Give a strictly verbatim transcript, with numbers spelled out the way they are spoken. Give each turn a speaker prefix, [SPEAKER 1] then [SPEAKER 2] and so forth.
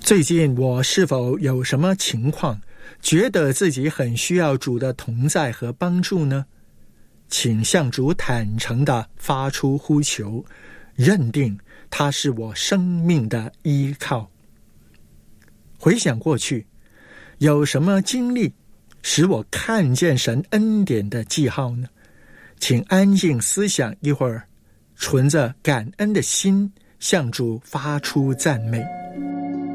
[SPEAKER 1] 最近我是否有什么情况，觉得自己很需要主的同在和帮助呢？请向主坦诚地发出呼求，认定他是我生命的依靠。回想过去，有什么经历使我看见神恩典的记号呢？请安静思想一会儿，存着感恩的心向主发出赞美。